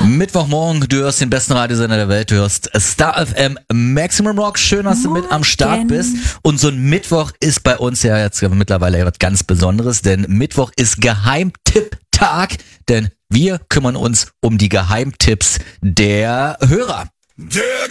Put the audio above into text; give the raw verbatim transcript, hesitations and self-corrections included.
Mittwochmorgen, du hörst den besten Radiosender der Welt, du hörst Star F M Maximum Rock. Schön, dass du mit am Start bist. Und so ein Mittwoch ist bei uns ja jetzt mittlerweile etwas ganz Besonderes, denn Mittwoch ist Geheimtipp-Tag, denn wir kümmern uns um die Geheimtipps der Hörer. Der